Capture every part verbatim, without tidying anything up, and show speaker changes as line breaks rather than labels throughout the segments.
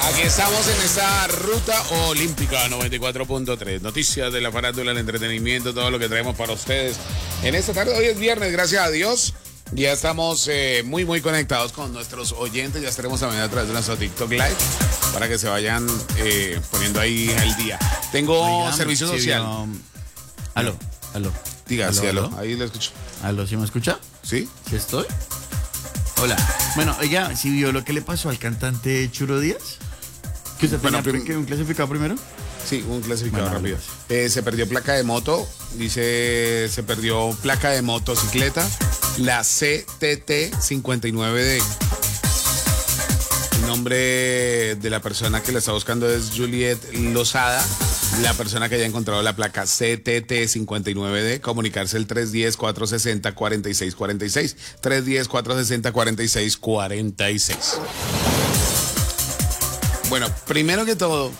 Aquí estamos en esta ruta olímpica noventa y cuatro punto tres. Noticias de la farándula, el entretenimiento, todo lo que traemos para ustedes en esta tarde. Hoy es viernes, gracias a Dios. Ya estamos eh, muy, muy conectados con nuestros oyentes. Ya estaremos también a través de nuestro TikTok Live para que se vayan eh, poniendo ahí al día. Tengo
Oigan,
servicio
sí,
social.
um, aló, aló.
Diga,
aló,
sí, aló.
aló.
Ahí lo escucho.
Aló, ¿sí me escucha?
¿Sí?
¿Sí estoy? Hola. Bueno, ella, ¿sí vio lo que le pasó al cantante Churo Díaz? ¿Que usted
Bueno,
tenía
prim-
que un clasificado primero?
Sí, un clasificado
Bueno,
rápido.
gracias.
Eh, se perdió placa de moto, dice, se perdió placa de motocicleta, la C T T cincuenta y nueve D. El nombre de la persona que la está buscando es Juliet Lozada. La persona que haya encontrado la placa C T T cincuenta y nueve D, comunicarse el tres uno cero, cuatro seis cero, cuatro seis cuatro seis. tres uno cero, cuatro seis cero, cuatro seis cuatro seis. Bueno, primero que todo,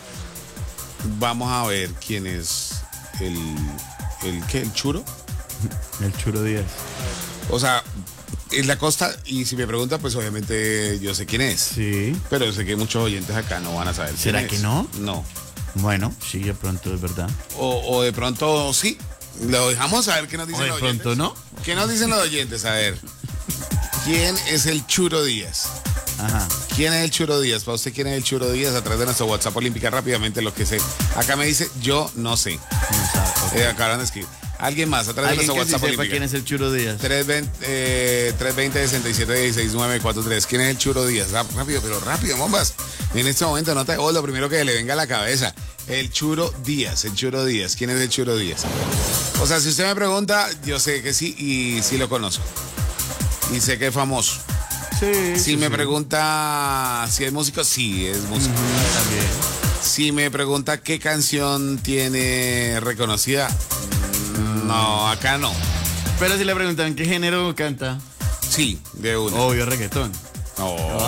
vamos a ver quién es el, el ¿qué? ¿El Churo?
El Churo Díaz.
O sea, es la costa y si me pregunta, pues obviamente yo sé quién es.
Sí.
Pero sé que muchos oyentes acá no van a saber quién
¿Será
es.
que no?
No.
Bueno, sí, de pronto es verdad.
O, o de pronto sí. Lo dejamos a ver qué nos
O
dicen
de
los
pronto
oyentes.
no.
¿Qué nos dicen los oyentes? A ver. ¿Quién es el Churo Díaz?
Ajá.
¿Quién es el Churo Díaz? Para usted, ¿quién es el Churo Díaz? A través de nuestro WhatsApp Olímpica, rápidamente lo que sé. Acá me dice, yo no sé.
No sabe. Ok.
Eh, acaban de escribir. Alguien más, a través de
Alguien
nuestro
que sí
WhatsApp
sepa
Olímpica.
quién es el Churo Díaz.
tres veinte, eh, tres veinte, sesenta y siete, dieciséis, nueve cuatro tres. ¿Quién es el Churo Díaz? Ráp- Rápido, pero rápido, bombas. En este momento nota de voz, lo primero que le venga a la cabeza. El Churo Díaz, el Churo Díaz. ¿Quién es el Churo Díaz? O sea, si usted me pregunta, yo sé que sí y sí lo conozco. Y sé que es famoso.
Sí.
Si
sí,
me
sí.
pregunta si es músico, sí, es músico.
Ujú, también.
Si me pregunta qué canción tiene reconocida, no, acá no.
Pero si le preguntan qué género canta,
Sí, de uno.
obvio reggaetón.
No,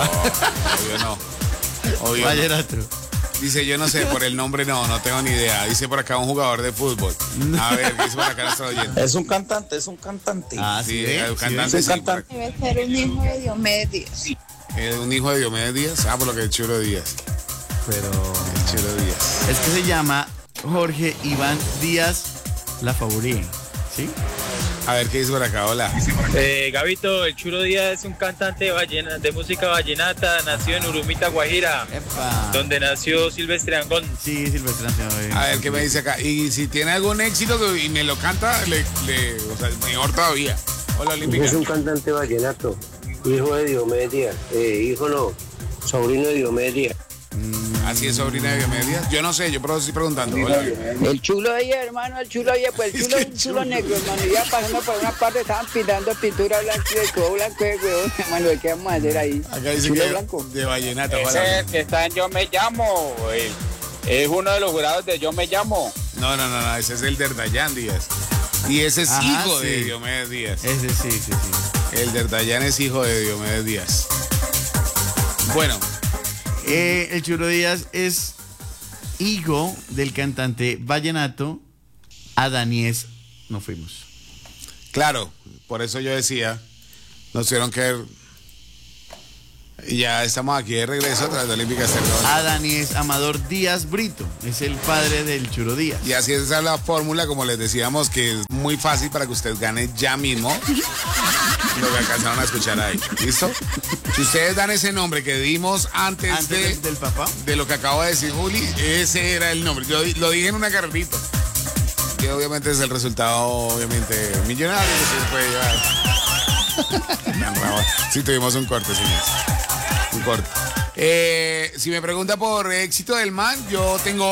obvio no. Obvio no.
Vallenato.
Dice, yo no sé, por el nombre no, no tengo ni idea. Dice por acá un jugador de fútbol. A ver, ¿qué dice por acá nuestro oyente?
Es un cantante, es un cantante.
Ah, sí,
Sí,
¿ve?
el
¿Sí
cantante
ve?
sí,
Es un
por acá.
Debe ser un hijo de Diomedes.
Eh, un hijo de Diomedes Díaz. Ah, por lo que es Churo Díaz.
Pero
Churo Díaz.
es que se llama Jorge Iván Díaz La Favoré, ¿sí?
A ver, ¿qué dice por acá? Hola.
Eh, Gabito, el Churo Díaz es un cantante de, ballena- de música vallenata, nació en Urumita, Guajira,
Epa.
donde nació Silvestre Angón.
Sí, Silvestre Nacional.
A ver, ¿qué me dice acá? Y si tiene algún éxito que- y me lo canta, le, le- o sea, mejor todavía. Hola, Olímpica.
Es un cantante vallenato, hijo de Diomedes Díaz, eh, hijo no, sobrino de Diomedes Díaz.
Así es, sobrina de Diomedes Díaz. Yo no sé, yo por eso estoy preguntando. Hola.
El chulo ahí, hermano, el chulo ahí, pues el chulo es un chulo negro, hermano. Ya pasando por una parte estaban pintando pintura blanca y el cubo blanco de huevón, hermano. ¿Qué vamos a hacer ahí?
Acá dice
Chulo
que
blanco.
de vallenato.
Ese
Hola.
es el que está en Yo Me Llamo, el- es uno de los jurados de Yo Me Llamo.
No, no, no, no, ese es el de Dayan Díaz. Y ese es
Ajá,
hijo
sí.
de Diomedes Díaz.
Ese sí, sí, sí.
El de Dayan es hijo de Diomedes Díaz. Bueno,
Eh, el Churo Díaz es hijo del cantante vallenato Adaniés. No fuimos.
claro, por eso yo decía, nos tuvieron que ver. Y ya estamos aquí de regreso tras la Olímpica Estéreo.
Adaniés Amador Díaz Brito es el padre del Churo Díaz.
Y así es esa la fórmula, como les decíamos, que es muy fácil para que usted gane ya mismo lo que alcanzaron a escuchar ahí. ¿Listo? Si ustedes dan ese nombre que dimos antes,
Antes
de,
del, del papá.
de lo que acabo de decir Juli, ese era el nombre. Yo di- lo dije en una carrerita. Que obviamente es el resultado, obviamente, millonario que se puede llevar. Sí, tuvimos un corte, señores. Un corte. Eh, si me pregunta por éxito del man, yo tengo